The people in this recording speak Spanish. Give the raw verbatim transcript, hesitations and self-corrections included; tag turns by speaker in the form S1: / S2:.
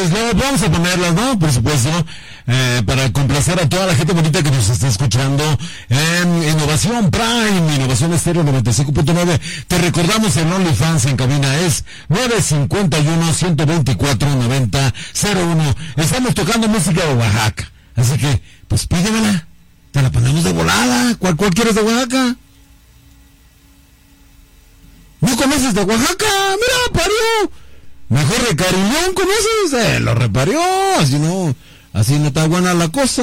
S1: No, vamos a ponerlas, ¿no? Por supuesto, eh, para complacer a toda la gente bonita que nos está escuchando en Innovación Prime, Innovación Estéreo noventa y cinco punto nueve. Te recordamos el OnlyFans en cabina es nueve cinco uno, uno dos cuatro, nueve cero cero uno. Estamos tocando música de Oaxaca, así que, pues pídemela, te la ponemos de volada. ¿Cuál, cuál quieres de Oaxaca? ¿No conoces de Oaxaca? Mira, parió. Mejor de Carillón, ¿conoces? Eh, lo reparió, así no, así no está buena la cosa.